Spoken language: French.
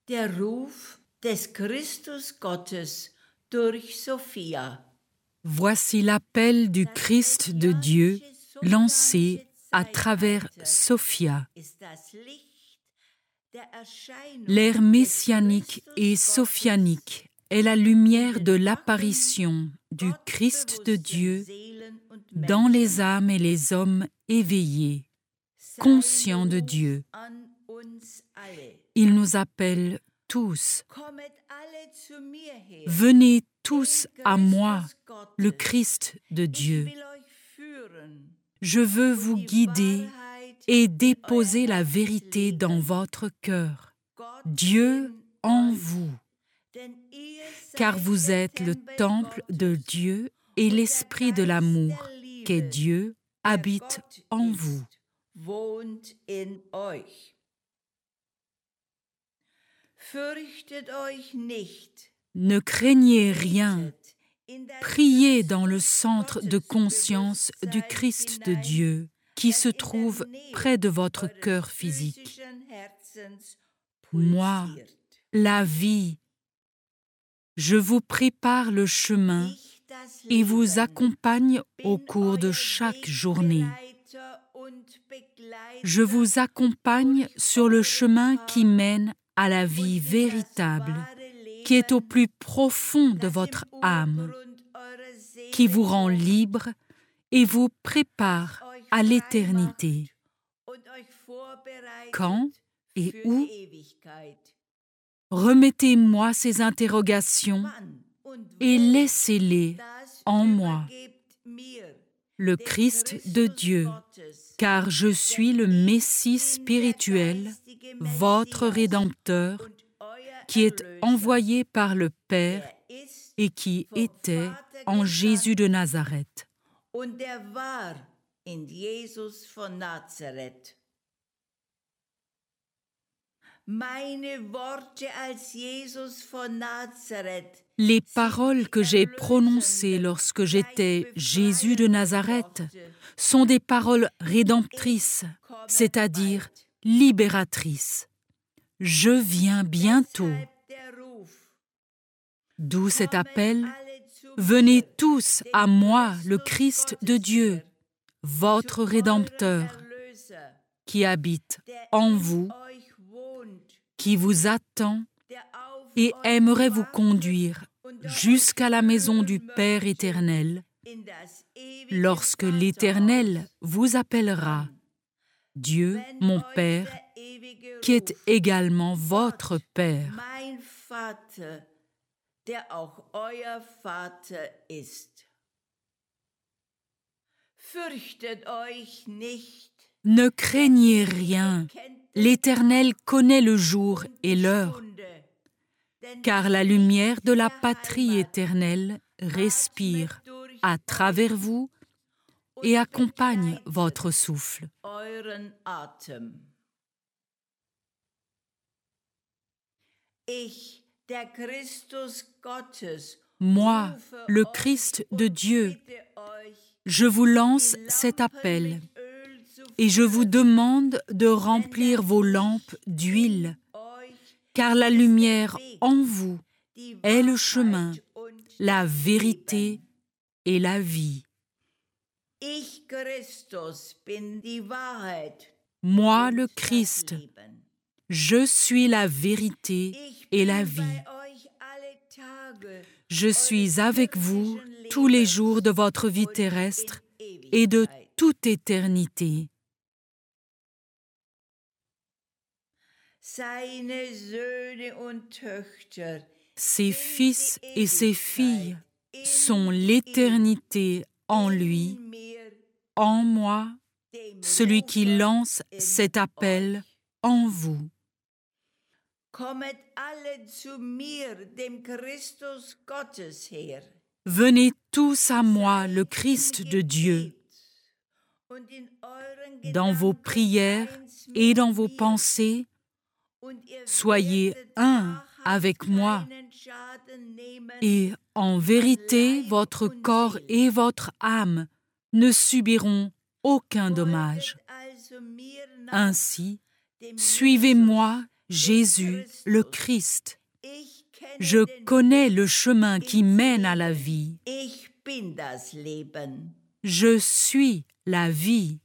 Der Ruf des Christus Gottes durch Sophia. Voici l'appel du Christ de Dieu lancé à travers Sophia. L'ère messianique et sophianique est la lumière de l'apparition du Christ de Dieu dans les âmes et les hommes éveillés, conscients de Dieu. Il nous appelle tous. Venez tous à moi, le Christ de Dieu. Je veux vous guider et déposer la vérité dans votre cœur. Dieu en vous, car vous êtes le temple de Dieu et l'esprit de l'amour qu'est Dieu habite en vous. Ne craignez rien. Priez dans le centre de conscience du Christ de Dieu qui se trouve près de votre cœur physique. Moi, la vie, je vous prépare le chemin et vous accompagne au cours de chaque journée. Je vous accompagne sur le chemin qui mène à la vie véritable, qui est au plus profond de votre âme, qui vous rend libre et vous prépare à l'éternité. Quand et où? Remettez-moi ces interrogations et laissez-les en moi, le Christ de Dieu, car je suis le Messie spirituel, votre Rédempteur, qui est envoyé par le Père et qui était en Jésus de Nazareth. Les paroles que j'ai prononcées lorsque j'étais Jésus de Nazareth sont des paroles rédemptrices, c'est-à-dire libératrices. Je viens bientôt. D'où cet appel, venez tous à moi, le Christ de Dieu, votre Rédempteur, qui habite en vous, qui vous attend et aimerait vous conduire jusqu'à la maison du Père éternel, lorsque l'Éternel vous appellera, Dieu, mon Père, qui est également votre Père. Ne craignez rien, l'Éternel connaît le jour et l'heure, car la lumière de la patrie éternelle respire à travers vous et accompagne votre souffle. Moi, le Christ de Dieu, je vous lance cet appel et je vous demande de remplir vos lampes d'huile, car la lumière en vous est le chemin, la vérité et la vie. Moi, le Christ, je suis la vérité et la vie. Je suis avec vous tous les jours de votre vie terrestre et de toute éternité. Ses fils et ses filles sont l'éternité en lui, en moi, celui qui lance cet appel en vous. Venez tous à moi, le Christ de Dieu. Dans vos prières et dans vos pensées, soyez un avec moi. Et en vérité, votre corps et votre âme ne subiront aucun dommage. Ainsi, suivez-moi Jésus le Christ. Je connais le chemin qui mène à la vie. Je suis la vie.